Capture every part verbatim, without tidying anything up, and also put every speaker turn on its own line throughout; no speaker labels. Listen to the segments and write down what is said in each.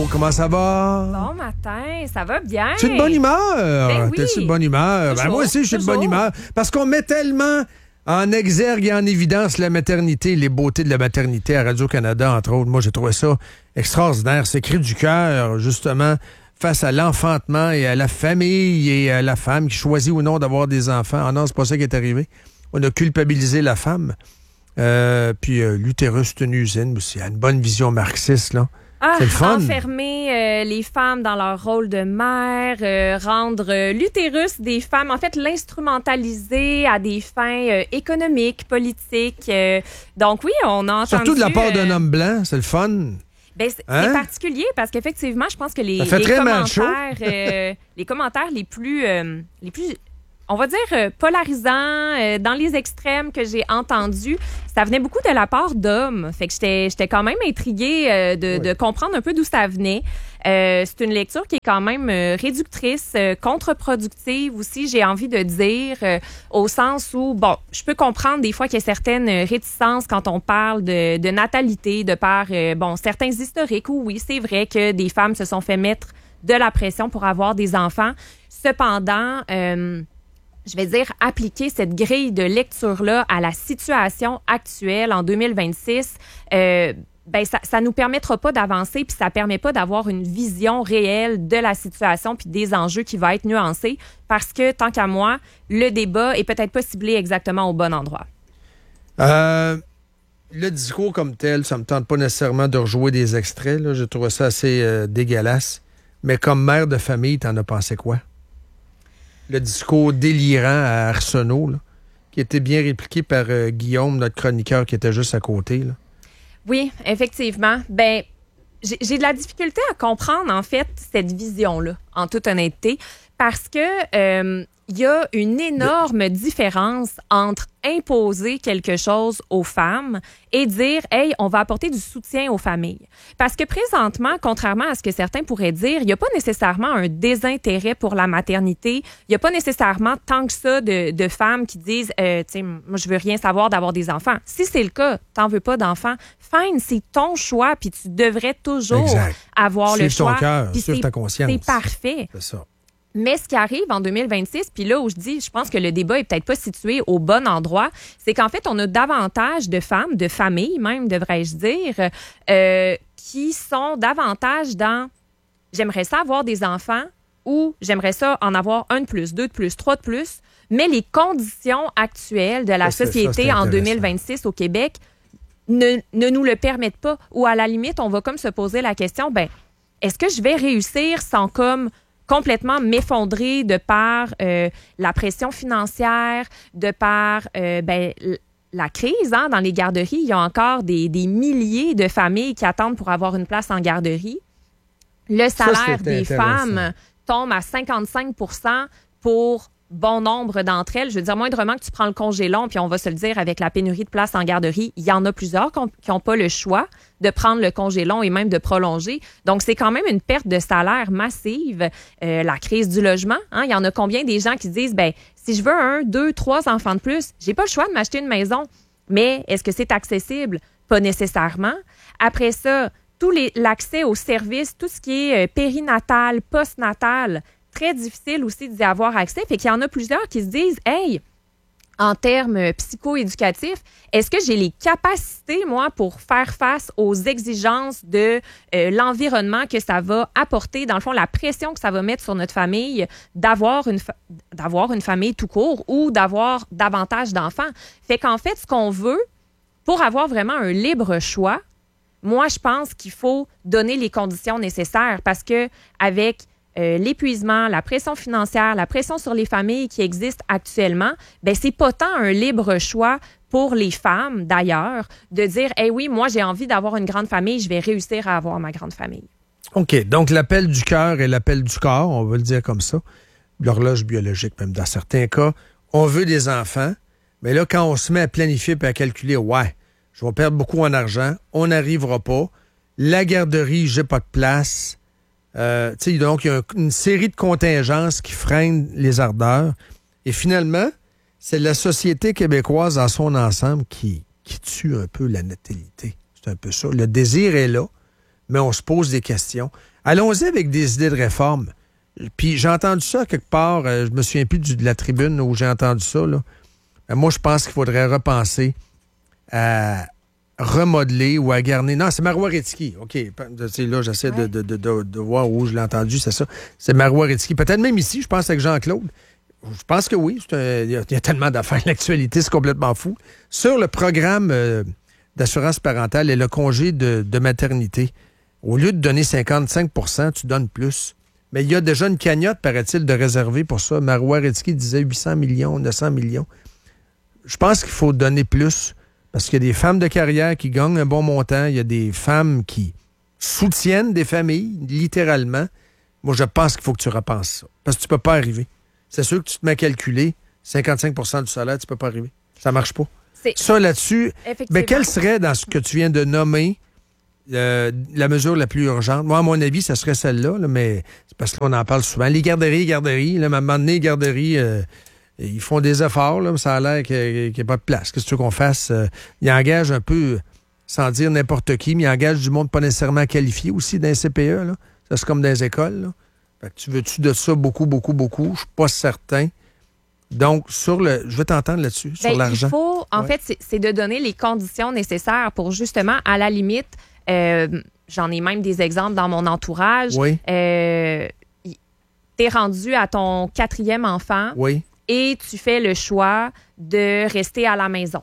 Allô, comment ça va?
Bon matin, ça va bien.
Tu es de bonne humeur?
Ben oui.
T'es-tu de bonne humeur? Ben moi aussi, je suis de bonne humeur. Parce qu'on met tellement en exergue et en évidence la maternité, les beautés de la maternité à Radio-Canada, entre autres. Moi, j'ai trouvé ça extraordinaire. C'est cri du cœur, justement, face à l'enfantement et à la famille et à la femme qui choisit ou non d'avoir des enfants. Ah non, c'est pas ça qui est arrivé. On a culpabilisé la femme. Euh, puis euh, l'utérus, c'est une usine aussi. Il y a une bonne vision marxiste, là.
Ah,
c'est le fun.
Enfermer euh, les femmes dans leur rôle de mère, euh, rendre euh, l'utérus des femmes, en fait, l'instrumentaliser à des fins euh, économiques, politiques. Euh, donc oui, on a entendu...
Surtout de la part
euh,
d'un homme blanc, c'est le fun.
Ben, c'est,
Hein?
c'est particulier parce qu'effectivement, je pense que les,
Ça fait
les
très
commentaires, euh, les commentaires les plus, euh, les plus, on va dire euh, polarisants, euh, dans les extrêmes que j'ai entendus, ça venait beaucoup de la part d'hommes. Fait que j'étais, j'étais quand même intriguée euh, de,
oui.
de comprendre un peu d'où ça venait. Euh, c'est une lecture qui est quand même euh, réductrice, euh, contre-productive aussi, j'ai envie de dire, euh, au sens où, bon, je peux comprendre des fois qu'il y a certaines réticences quand on parle de, de natalité, de par, euh, bon, certains historiques, où oui, c'est vrai que des femmes se sont fait mettre de la pression pour avoir des enfants. Cependant, euh, je vais dire, appliquer cette grille de lecture-là à la situation actuelle en deux mille vingt-six, euh, ben ça, ça nous permettra pas d'avancer, puis ça permet pas d'avoir une vision réelle de la situation puis des enjeux qui va être nuancée, parce que, tant qu'à moi, le débat est peut-être pas ciblé exactement au bon endroit.
Euh, le discours comme tel, ça me tente pas nécessairement de rejouer des extraits. Là. Je trouve ça assez euh, dégueulasse. Mais comme mère de famille, t'en as pensé quoi? Le discours délirant à Arsenault, là, qui était bien répliqué par euh, Guillaume, notre chroniqueur, qui était juste à côté, là.
Oui, effectivement. Ben, j'ai, j'ai de la difficulté à comprendre, en fait, cette vision-là, en toute honnêteté, parce que euh, il y a une énorme différence entre imposer quelque chose aux femmes et dire « Hey, on va apporter du soutien aux familles ». Parce que présentement, contrairement à ce que certains pourraient dire, il n'y a pas nécessairement un désintérêt pour la maternité. Il n'y a pas nécessairement tant que ça de, de femmes qui disent euh, « Tu sais, moi, je veux rien savoir d'avoir des enfants ». Si c'est le cas, t'en veux pas d'enfants, fine, c'est ton choix, puis tu devrais toujours
exact.
avoir
Suive
le choix.
ton cœur,
Puis
suive
c'est,
ta conscience.
c'est parfait.
C'est ça.
Mais ce qui arrive en deux mille vingt-six, puis là où je dis, je pense que le débat est peut-être pas situé au bon endroit, c'est qu'en fait, on a davantage de femmes, de familles même, devrais-je dire, euh, qui sont davantage dans « j'aimerais ça avoir des enfants » ou « j'aimerais ça en avoir un de plus, deux de plus, trois de plus », mais les conditions actuelles de la
ça,
société
ça,
en deux mille vingt-six au Québec ne, ne nous le permettent pas. Ou à la limite, on va comme se poser la question, ben est-ce que je vais réussir sans comme complètement m'effondrer de par euh, la pression financière, de par euh, ben, la crise hein, dans les garderies. Il y a encore des, des milliers de familles qui attendent pour avoir une place en garderie. Le salaire des femmes tombe à cinquante-cinq pour cent pour bon nombre d'entre elles. Je veux dire, moindrement que tu prends le congé long, puis on va se le dire, avec la pénurie de places en garderie, il y en a plusieurs qui n'ont pas le choix de prendre le congé long et même de prolonger. Donc, c'est quand même une perte de salaire massive. Euh, la crise du logement, hein, il y en a combien des gens qui disent, ben si je veux un, deux, trois enfants de plus, j'ai pas le choix de m'acheter une maison. Mais est-ce que c'est accessible? Pas nécessairement. Après ça, tout les, l'accès aux services, tout ce qui est euh, périnatal, postnatal, très difficile aussi d'y avoir accès. Fait qu'il y en a plusieurs qui se disent, hey, en termes psycho-éducatifs, est-ce que j'ai les capacités, moi, pour faire face aux exigences de euh, l'environnement que ça va apporter, dans le fond, la pression que ça va mettre sur notre famille d'avoir une, fa- d'avoir une famille tout court ou d'avoir davantage d'enfants. Fait qu'en fait, ce qu'on veut, pour avoir vraiment un libre choix, moi, je pense qu'il faut donner les conditions nécessaires parce que avec Euh, l'épuisement, la pression financière, la pression sur les familles qui existent actuellement, ben c'est pas tant un libre choix pour les femmes, d'ailleurs, de dire « Eh hey, oui, moi, j'ai envie d'avoir une grande famille, je vais réussir à avoir ma grande famille. »
OK. Donc, l'appel du cœur et l'appel du corps, on va le dire comme ça. L'horloge biologique, même dans certains cas. On veut des enfants, mais là, quand on se met à planifier et à calculer, ouais, je vais perdre beaucoup en argent, on n'arrivera pas. La garderie, j'ai pas de place. Euh, donc, il y a une série de contingences qui freinent les ardeurs. Et finalement, c'est la société québécoise dans son ensemble qui, qui tue un peu la natalité. C'est un peu ça. Le désir est là, mais on se pose des questions. Allons-y avec des idées de réforme. Puis j'ai entendu ça quelque part, euh, je me souviens plus du, de la tribune où j'ai entendu ça. Là. Euh, moi, je pense qu'il faudrait repenser à remodeler ou à garder... Non, c'est Marois Risky. OK, là, j'essaie ouais. de, de, de, de voir où je l'ai entendu, c'est ça. C'est Marois Risky. Peut-être même ici, je pense avec Jean-Claude. Je pense que oui. Il y, y a tellement d'affaires. L'actualité, c'est complètement fou. Sur le programme euh, d'assurance parentale et le congé de, de maternité, au lieu de donner cinquante-cinq pour cent, tu donnes plus. Mais il y a déjà une cagnotte, paraît-il, de réserver pour ça. Marois Risky disait huit cents millions, neuf cents millions. Je pense qu'il faut donner plus parce qu'il y a des femmes de carrière qui gagnent un bon montant. Il y a des femmes qui soutiennent des familles, littéralement. Moi, je pense qu'il faut que tu repenses ça. Parce que tu ne peux pas arriver. C'est sûr que tu te mets à calculer cinquante-cinq pour cent du salaire, tu ne peux pas arriver. Ça ne marche pas. C'est... Ça, là-dessus, ben, quelle serait, dans ce que tu viens de nommer, euh, la mesure la plus urgente? Moi, à mon avis, ça serait celle-là, là, mais c'est parce qu'on en parle souvent. Les garderies, garderies, là, à un moment donné, les garderies, euh, ils font des efforts, là, mais ça a l'air qu'il n'y a pas de place. Qu'est-ce que tu veux qu'on fasse? Euh, ils engagent un peu, sans dire n'importe qui, mais ils engagent du monde pas nécessairement qualifié aussi dans les C P E. Là. Ça, c'est comme dans les écoles, là. Fait que tu veux-tu de ça beaucoup, beaucoup, beaucoup? Je suis pas certain. Donc, sur le, je veux t'entendre là-dessus,
Bien,
sur l'argent.
Il faut, en
ouais.
fait, c'est, c'est de donner les conditions nécessaires pour justement, à la limite, euh, j'en ai même des exemples dans mon entourage.
Oui.
Euh, t'es rendu à ton quatrième enfant
oui.
et tu fais le choix de rester à la maison.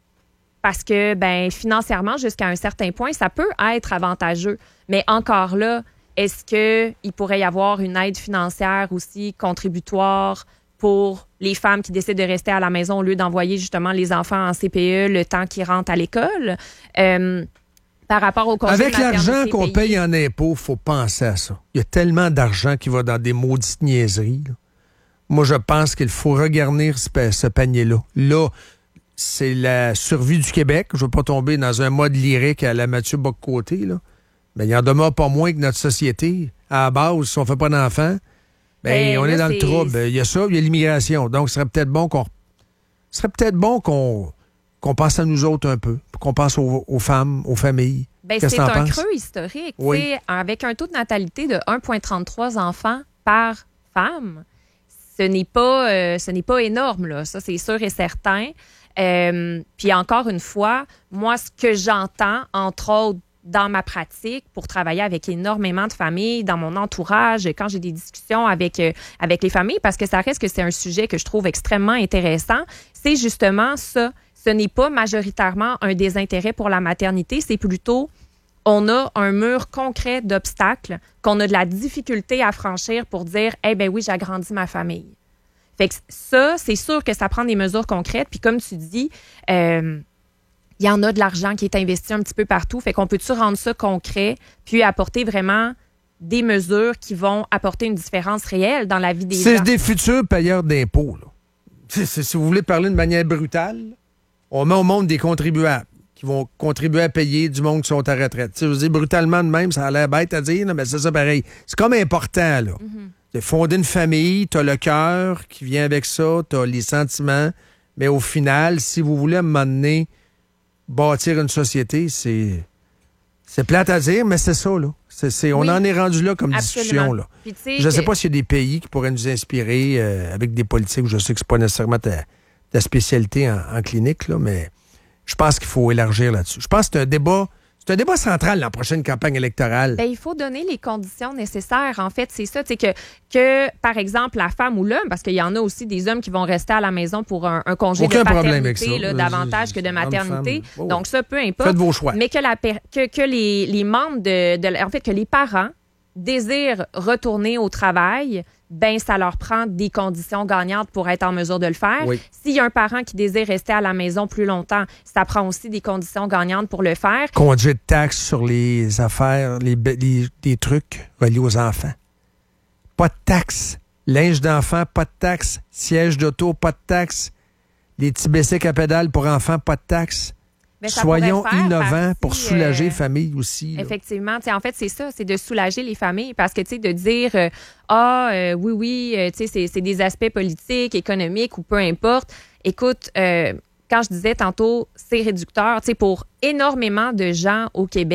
Parce que, ben, financièrement, jusqu'à un certain point, ça peut être avantageux. Mais encore là, est-ce qu'il pourrait y avoir une aide financière aussi contributoire pour les femmes qui décident de rester à la maison au lieu d'envoyer justement les enfants en C P E le temps qu'ils rentrent à l'école? Euh, par rapport au congé de maternité
Avec l'argent qu'on
payé,
paye en impôts, il faut penser à ça. Il y a tellement d'argent qui va dans des maudites niaiseries. Là. Moi, je pense qu'il faut regarnir ce, ce panier-là. Là, c'est la survie du Québec. Je ne veux pas tomber dans un mode lyrique à la Mathieu Bock-Côté, là. Mais il en demeure pas moins que notre société, à la base, si on ne fait pas d'enfants, ben, ben on là, est dans c'est... le trouble. Il y a ça, il y a l'immigration. Donc, ce serait peut-être bon qu'on ce serait peut-être bon qu'on, qu'on pense à nous autres un peu, qu'on pense aux, aux femmes, aux familles.
Ben,
Qu'est-ce
c'est
que t'en
un
penses?
creux historique.
Oui.
Avec un taux de natalité de un virgule trente-trois enfants par femme, ce n'est pas, euh, ce n'est pas énorme, là. Ça, c'est sûr et certain. Euh, puis encore une fois, moi, ce que j'entends, entre autres, dans ma pratique, pour travailler avec énormément de familles, dans mon entourage, quand j'ai des discussions avec, euh, avec les familles, parce que ça reste que c'est un sujet que je trouve extrêmement intéressant, c'est justement ça. Ce n'est pas majoritairement un désintérêt pour la maternité, c'est plutôt on a un mur concret d'obstacles qu'on a de la difficulté à franchir pour dire « Eh bien oui, j'agrandis ma famille ». Fait que ça, c'est sûr que ça prend des mesures concrètes. Puis comme tu dis, euh, il y en a de l'argent qui est investi un petit peu partout. Fait qu'on peut-tu rendre ça concret puis apporter vraiment des mesures qui vont apporter une différence réelle dans la vie des
c'est
gens?
C'est des futurs payeurs d'impôts, là. C'est, c'est, si vous voulez parler de manière brutale, on met au monde des contribuables qui vont contribuer à payer du monde qui sont à retraite. Tu sais, je veux dire, brutalement de même, ça a l'air bête à dire, mais c'est ça pareil. C'est comme important, là. Mm-hmm. De fonder une famille, t'as le cœur qui vient avec ça, t'as les sentiments, mais au final, si vous voulez à un moment donné bâtir une société, c'est c'est plate à dire, mais c'est ça, là. C'est, c'est, on oui, en est rendu là comme discussion, là. Je ne sais que... pas s'il y a des pays qui pourraient nous inspirer euh, avec des politiques. Je sais que c'est pas nécessairement ta, ta spécialité en, en clinique, là, mais je pense qu'il faut élargir là-dessus. Je pense que c'est un débat... C'est un débat central dans la prochaine campagne électorale.
Bien, il faut donner les conditions nécessaires. En fait, c'est ça. C'est que, que, par exemple, la femme ou l'homme, parce qu'il y en a aussi des hommes qui vont rester à la maison pour un, un congé
Aucun
de paternité
avec ça.
Là, davantage que de maternité.
Oh.
Donc, ça, peu importe.
Faites vos choix.
Mais que, la, que, que les, les membres de, de... En fait, que les parents désirent retourner au travail, ben ça leur prend des conditions gagnantes pour être en mesure de le faire.
Oui.
S'il y a un parent qui désire rester à la maison plus longtemps, ça prend aussi des conditions gagnantes pour le faire.
Conduit de taxes sur les affaires, les, les, les trucs reliés aux enfants. Pas de taxes. Linge d'enfant, pas de taxes. Siège d'auto, pas de taxes. Les petits bicycles à pédales pour enfants, pas de taxes.
Ben,
Soyons innovants
partie,
pour soulager
euh,
les familles aussi. Là.
Effectivement. En fait, c'est ça, c'est de soulager les familles parce que, tu sais, de dire euh, Ah, euh, oui, oui, euh, tu sais, c'est, c'est des aspects politiques, économiques ou peu importe. Écoute, euh, quand je disais tantôt, c'est réducteur, tu sais, pour énormément de gens au Québec,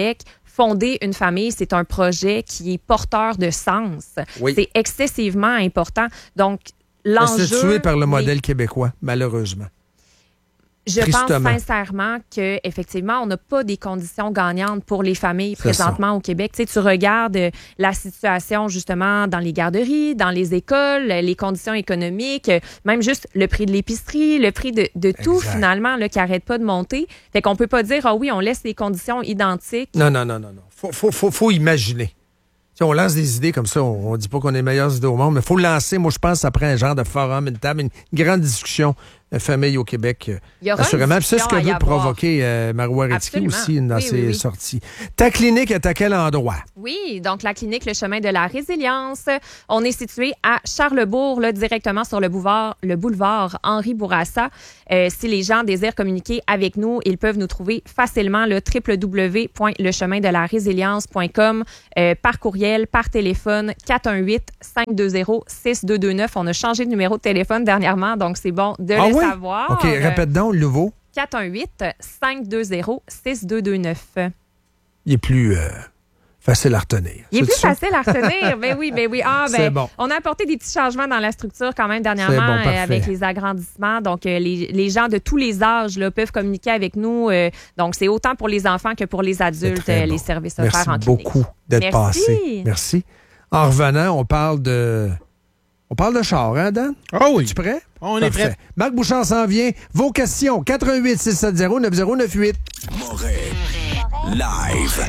fonder une famille, c'est un projet qui est porteur de sens.
Oui.
C'est excessivement important. Donc, l'enjeu...
C'est tué par le modèle
les...
québécois, malheureusement.
Je
Tristement.
pense sincèrement qu'effectivement, on n'a pas des conditions gagnantes pour les familles
C'est
présentement
ça.
au Québec. Tu sais, tu regardes euh, la situation justement dans les garderies, dans les écoles, les conditions économiques, euh, même juste le prix de l'épicerie, le prix de, de tout
Exact.
finalement là, qui n'arrête pas de monter. Fait qu'on peut pas dire, ah oui, on laisse les conditions identiques.
Non, non, non, non, non. Faut, faut, faut, faut imaginer. Tu sais, on lance des idées comme ça, on, on dit pas qu'on est les meilleures idées au monde, mais il faut le lancer. Moi, je pense que ça prend un genre de forum, une table, une grande discussion de famille au Québec. euh,
Il y aura
assurément.
une
Puis c'est ce que
discussion à y
veut
avoir.
provoquer euh, Marois Retzky
Absolument.
aussi dans
Oui,
ses
oui, oui.
sorties. Ta clinique est à quel endroit?
Oui, donc la clinique Le Chemin de la Résilience. On est situé à Charlebourg, là, directement sur le boulevard, le boulevard Henri Bourassa. Euh, si les gens désirent communiquer avec nous, ils peuvent nous trouver facilement le w w w point le chemin de la résilience point com euh, par courriel, par téléphone quatre un huit, cinq deux zéro, six deux deux neuf. On a changé de numéro de téléphone dernièrement, donc c'est bon de
Ah
le
oui?
savoir.
OK, répète donc le nouveau.
quatre un huit, cinq deux zéro, six deux deux neuf.
Il est plus euh, facile à retenir.
Il est
C'est
plus
ça?
facile à retenir. Ben oui, ben oui. Ah, ben,
C'est bon.
on a apporté des petits changements dans la structure quand même
C'est
dernièrement
bon,
euh,
parfait.
avec les agrandissements. Donc, euh, les, les gens de tous les âges là, peuvent communiquer avec nous. euh, donc, c'est autant pour les enfants que pour les
C'est
adultes,
très
euh,
bon.
les services
Merci
offerts en clinique.
beaucoup d'être
Merci.
passé. Merci. En revenant, on parle de... On parle de char, hein, Dan?
Oh oui.
Es-tu prêt?
On est
Parfait.
prêt.
Marc Bouchard s'en vient. Vos questions, quatre un huit, six sept zéro, neuf zéro neuf huit.
Moret. Live.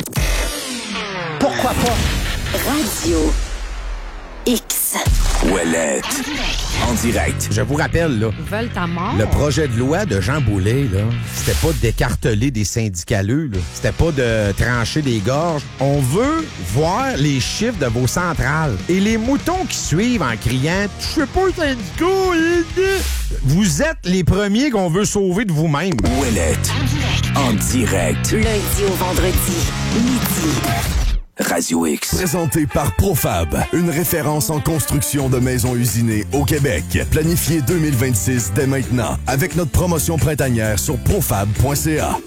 Pourquoi pas? Radio X.
Ouellette. En direct.
Je vous rappelle, là,
Ils veulent ta mort.
le projet de loi de Jean Boulet, là, c'était pas d'écarteler des syndicaleux, là. C'était pas de trancher des gorges. On veut voir les chiffres de vos centrales. Et les moutons qui suivent en criant « Je sais pas, syndicat! » Vous êtes les premiers qu'on veut sauver de vous-même.
Ouellette. En direct.
Lundi au vendredi, midi.
Radio X. Présenté par Profab, une référence en construction de maisons usinées au Québec. Planifié deux mille vingt-six dès maintenant, avec notre promotion printanière sur profab point c a.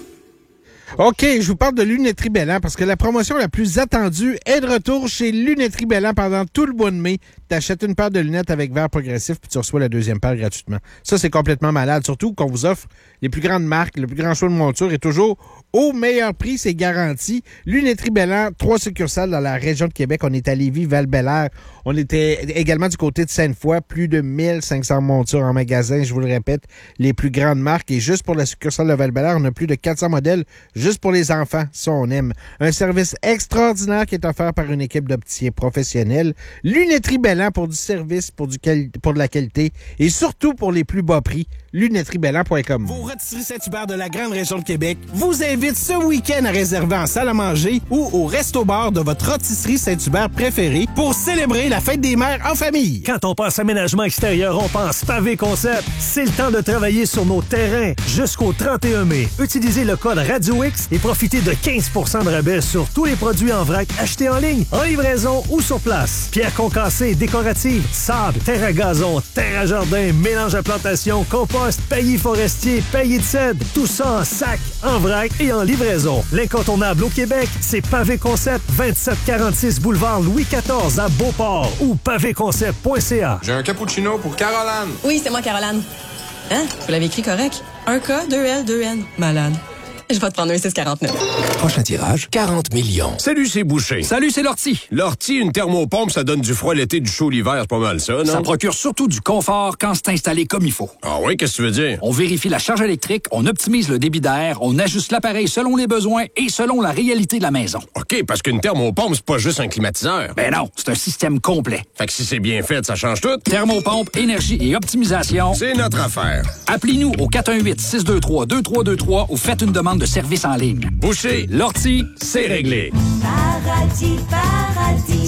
OK, je vous parle de Lunetterie Bellan parce que la promotion la plus attendue est de retour chez Lunetterie Bellan pendant tout le mois de mai. T'achètes une paire de lunettes avec verre progressif puis tu reçois la deuxième paire gratuitement. Ça, c'est complètement malade, surtout qu'on vous offre les plus grandes marques, le plus grand choix de montures et toujours au meilleur prix, c'est garanti. Lunetterie Bellan, trois succursales dans la région de Québec. On est à Lévis, Val-Bélair. On était également du côté de Sainte-Foy. Plus de mille cinq cents montures en magasin, je vous le répète, les plus grandes marques. Et juste pour la succursale de Val-Bélair, on a plus de quatre cents modèles juste pour les enfants. Ça, on aime. Un service extraordinaire qui est offert par une équipe d'opticiens professionnels. Lunetterie Bellan pour du service, pour, du quali- pour de la qualité et surtout pour les plus bas prix. lunetterie bellan point com.
Vos rôtisseries Saint-Hubert de la grande région de Québec vous invitent ce week-end à réserver en salle à manger ou au resto-bar de votre rôtisserie Saint-Hubert préférée pour célébrer la fête des mères en famille.
Quand on pense aménagement extérieur, on pense Pavé Concept. C'est le temps de travailler sur nos terrains jusqu'au trente et un mai. Utilisez le code Radio X et profitez de quinze pour cent de rabais sur tous les produits en vrac achetés en ligne, en livraison ou sur place. Pierre concassée, décorative, sable, terre à gazon, terre à jardin, mélange à plantation, compost, paillis forestier, paillis de cèdre. Tout ça en sac, en vrac et en livraison. L'incontournable au Québec, c'est Pavé Concept, vingt-sept quarante-six boulevard Louis quatorze à Beauport ou pavé concept point c a.
J'ai un cappuccino pour Caroline.
Oui, c'est moi, Caroline. Hein? Vous l'avez écrit correct? Un K, deux L, deux N. Malade. Je vais te prendre un six quarante-neuf.
Prochain tirage, quarante millions.
Salut, c'est Boucher.
Salut, c'est Lortie.
Lortie, une thermopompe, ça donne du froid l'été, du chaud l'hiver, c'est pas mal ça, non?
Ça procure surtout du confort quand c'est installé comme il faut.
Ah oui, qu'est-ce que tu veux dire?
On vérifie la charge électrique, on optimise le débit d'air, on ajuste l'appareil selon les besoins et selon la réalité de la maison.
OK, parce qu'une thermopompe, c'est pas juste un climatiseur.
Ben non, c'est un système complet.
Fait que si c'est bien fait, ça change tout.
Thermopompe, énergie et optimisation.
C'est notre affaire.
Appelez-nous au quatre un huit, six deux trois, deux trois deux trois ou faites une demande de service en ligne.
Boucher,
Lortie,
c'est réglé.
Paradis, paradis.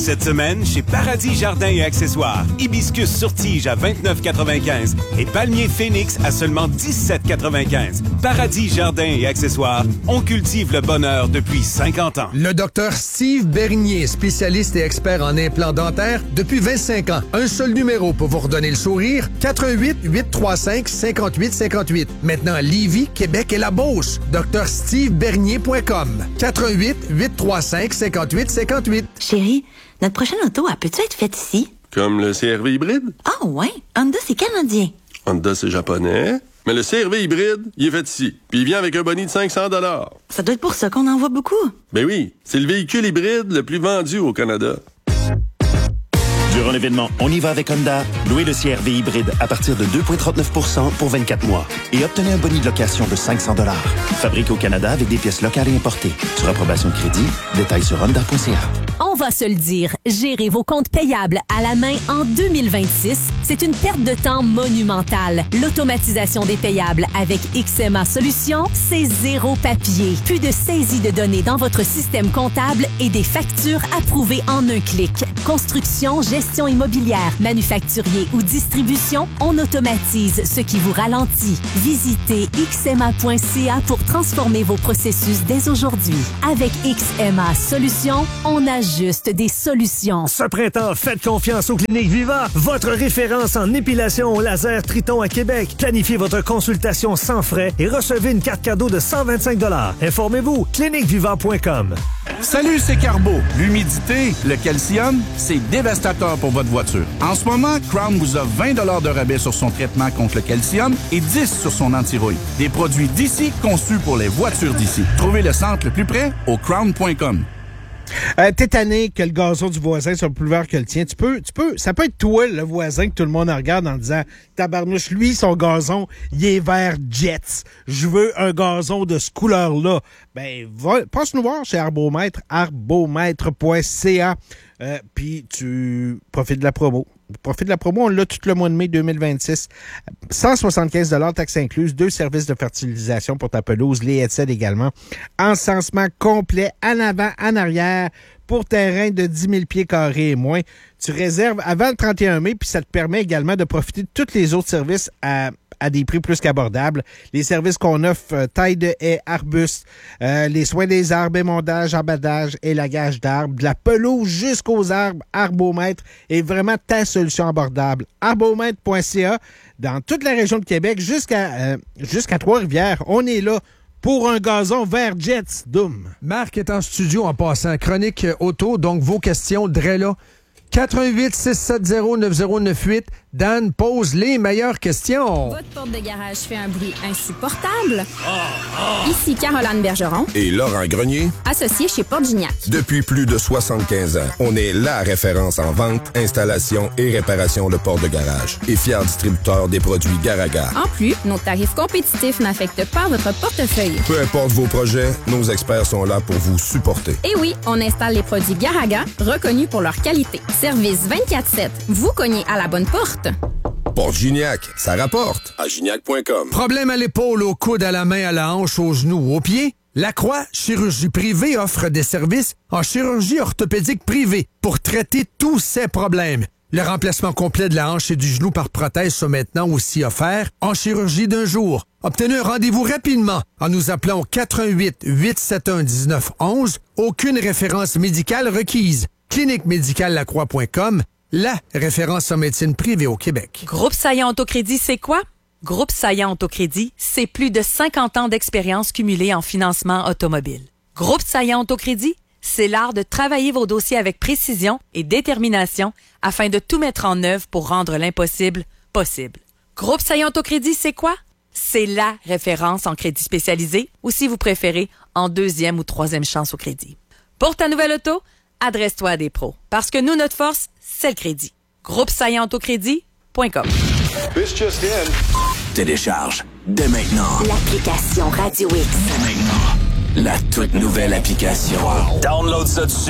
Cette semaine, chez Paradis Jardins et Accessoires, hibiscus sur tige à vingt-neuf quatre-vingt-quinze et palmier phénix à seulement dix-sept quatre-vingt-quinze. Paradis Jardins et Accessoires, on cultive le bonheur depuis cinquante ans.
Le docteur Steve Bernier, spécialiste et expert en implants dentaires depuis vingt-cinq ans. Un seul numéro pour vous redonner le sourire, quatre un huit, huit trois cinq, cinq huit cinq huit. Maintenant à Lévis, Québec et la Beauce. docteur steve bernier point com. quatre un huit, huit trois cinq, cinq huit cinq huit.
Chérie, notre prochaine auto, elle peut-tu être faite ici?
Comme le C R V hybride?
Ah oh, ouais, Honda, c'est canadien.
Honda, c'est japonais. Mais le C R V hybride, il est fait ici. Puis il vient avec un boni de cinq cents dollars.
Ça doit être pour ça qu'on en voit beaucoup.
Ben oui, c'est le véhicule hybride le plus vendu au Canada.
Durant l'événement On y va avec Honda, louez le C R V hybride à partir de deux virgule trente-neuf pour cent pour vingt-quatre mois et obtenez un boni de location de cinq cents dollars. Fabriqué au Canada avec des pièces locales et importées. Sur approbation de crédit, détails sur honda point c a.
On va se le dire, gérer vos comptes payables à la main en deux mille vingt-six, c'est une perte de temps monumentale. L'automatisation des payables avec X M A Solutions, c'est zéro papier. Plus de saisie de données dans votre système comptable et des factures approuvées en un clic. Construction, gestion immobilière, manufacturier ou distribution, on automatise ce qui vous ralentit. Visitez x m a point c a pour transformer vos processus dès aujourd'hui. Avec X M A Solutions, on a juste des solutions.
Ce printemps, faites confiance aux Cliniques Viva, votre référence en épilation au laser Triton à Québec. Planifiez votre consultation sans frais et recevez une carte cadeau de cent vingt-cinq dollars. Informez-vous, clinique viva point com.
Salut, c'est Carbo. L'humidité, le calcium, c'est dévastateur pour votre voiture. En ce moment, Crown vous offre vingt dollars de rabais sur son traitement contre le calcium et dix sur son anti-rouille. Des produits d'ici conçus pour les voitures d'ici. Trouvez le centre le plus près au crown point com.
Euh, t'es tanné que le gazon du voisin soit plus vert que le tien. Tu peux, tu peux, ça peut être toi, le voisin, que tout le monde regarde en disant tabarnouche, lui, son gazon, il est vert Jets. Je veux un gazon de ce couleur-là. Ben, va, passe nous voir chez Arbomètre, arbomètre point c a. Euh, puis tu profites de la promo. Profite de la promo, on l'a tout le mois de mai deux mille vingt-six. cent soixante-quinze dollars taxes incluses, deux services de fertilisation pour ta pelouse, les headsets également. Encensement complet, en avant, en arrière, pour terrain de dix mille pieds carrés et moins. Tu réserves avant le trente et un mai, puis ça te permet également de profiter de tous les autres services à à des prix plus qu'abordables. Les services qu'on offre, euh, taille de haies, arbustes, euh, les soins des arbres, émondage, embadage, élagage d'arbres, de la pelouse jusqu'aux arbres, Arbomètre est vraiment ta solution abordable. arbomètre point c a, dans toute la région de Québec, jusqu'à euh, jusqu'à Trois-Rivières. On est là pour un gazon vert Jets. Doom.
Marc est en studio en passant. Chronique auto, donc vos questions, dre là. quatre un huit, six sept zéro, neuf zéro neuf huit. Dan pose les meilleures questions.
Votre porte de garage fait un bruit insupportable? Ici Caroline Bergeron.
Et Laurent Grenier.
Associé chez Porte Gignac.
Depuis plus de soixante-quinze ans, on est la référence en vente, installation et réparation de portes de garage. Et fier distributeur des produits Garaga.
En plus, nos tarifs compétitifs n'affectent pas votre portefeuille.
Peu importe vos projets, nos experts sont là pour vous supporter.
Et oui, on installe les produits Garaga, reconnus pour leur qualité. Service vingt-quatre sept. Vous cognez à la bonne porte.
Porte Gignac, ça rapporte. À gignac point com.
Problème à l'épaule, au coude, à la main, à la hanche, aux genoux, aux pieds? La Croix Chirurgie Privée offre des services en chirurgie orthopédique privée pour traiter tous ces problèmes. Le remplacement complet de la hanche et du genou par prothèse sont maintenant aussi offerts en chirurgie d'un jour. Obtenez un rendez-vous rapidement en nous appelant au quatre un huit, huit sept un, un neuf un un. Aucune référence médicale requise. clinique médicale lacroix point com, la référence en médecine privée au Québec.
Groupe Saillant Autocrédit, c'est quoi? Groupe Saillant Autocrédit, c'est plus de cinquante ans d'expérience cumulée en financement automobile. Groupe Saillant Autocrédit, c'est l'art de travailler vos dossiers avec précision et détermination afin de tout mettre en œuvre pour rendre l'impossible possible. Groupe Saillant Autocrédit, c'est quoi? C'est la référence en crédit spécialisé ou, si vous préférez, en deuxième ou troisième chance au crédit. Pour ta nouvelle auto, adresse-toi à des pros. Parce que nous, notre force, c'est le crédit. groupe saillant autocrédit point com.
This just in. Télécharge dès maintenant
l'application Radio X.
Dès maintenant. La toute nouvelle application. Wow. Download ça dessus.